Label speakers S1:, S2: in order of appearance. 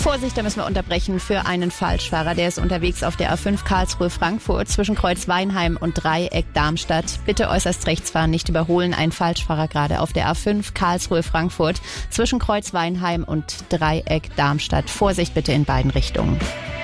S1: Vorsicht, da müssen wir unterbrechen für einen Falschfahrer. Der ist unterwegs auf der A5 Karlsruhe-Frankfurt zwischen Kreuz Weinheim und Dreieck Darmstadt. Bitte äußerst rechts fahren, nicht überholen. Ein Falschfahrer gerade auf der A5 Karlsruhe-Frankfurt zwischen Kreuz Weinheim und Dreieck Darmstadt. Vorsicht bitte in beiden Richtungen.